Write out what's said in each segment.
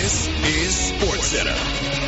This is SportsCenter.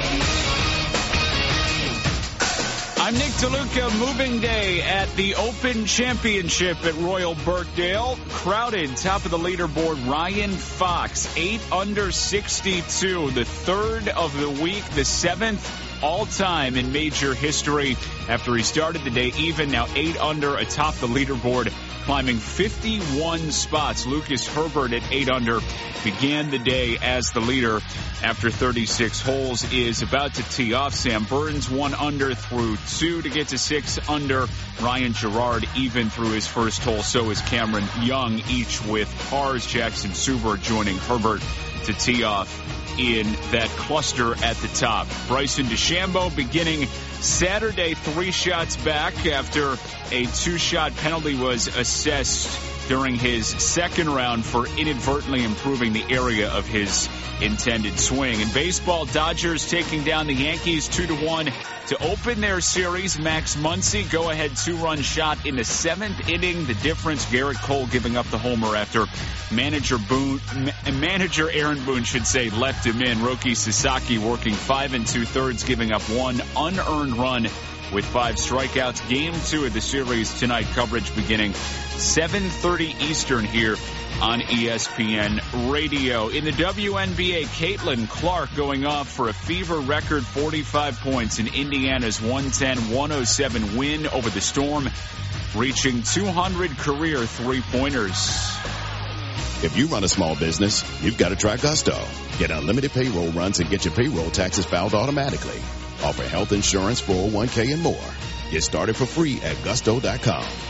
I'm Nick DeLuca. Moving day at the Open Championship at Royal Birkdale. Crowded, top of the leaderboard, Ryan Fox, 8 under 62, the third of the week, the seventh all-time in major history after he started the day even, now 8 under atop the leaderboard, climbing 51 spots. Lucas Herbert at 8 under began the day as the leader after 36 holes, is about to tee off. Sam Burns 1 under through 2 to get to 6 under. Ryan Gerard even through his first hole. So is Cameron Young, each with pars. Jackson Subert joining Herbert to tee off in that cluster at the top. Bryson DeChambeau beginning Saturday 3 shots back after a 2-shot penalty was assessed during his second round for inadvertently improving the area of his intended swing. In baseball, Dodgers taking down the Yankees 2-1 to open their series. Max Muncy, go-ahead 2-run shot in the 7th inning. The difference, Garrett Cole giving up the homer after manager Aaron Boone left him in. Roki Sasaki working 5 2/3, giving up 1 unearned run with 5 strikeouts. Game 2 of the series tonight. Coverage beginning 7:30 Eastern here on ESPN Radio. In the WNBA, Caitlin Clark going off for a fever record 45 points in Indiana's 110-107 win over the Storm, reaching 200 career three-pointers. If you run a small business, you've got to try Gusto. Get unlimited payroll runs and get your payroll taxes filed automatically. Offer health insurance, 401k, and more. Get started for free at Gusto.com.